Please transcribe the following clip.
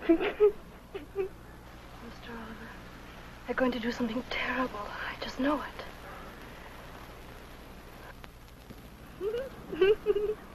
Oliver, they're going to do something terrible. I just know it.